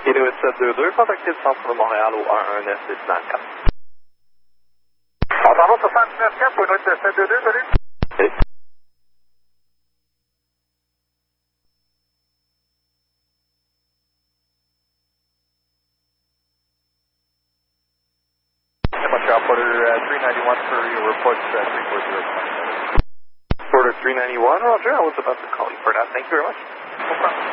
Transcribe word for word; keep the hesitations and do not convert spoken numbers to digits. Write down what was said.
Inuit sept deux deux, contactez le centre de Montréal au un un neuf six neuf quatre. On s'en va soixante-neuf quatre pour Inuit sept deux deux, salut. Oui. Montreal Porter uh, three ninety-one for your report uh, three four zero. Porter three ninety-one, Roger, I was about to call you for that. Thank you very much. No problem.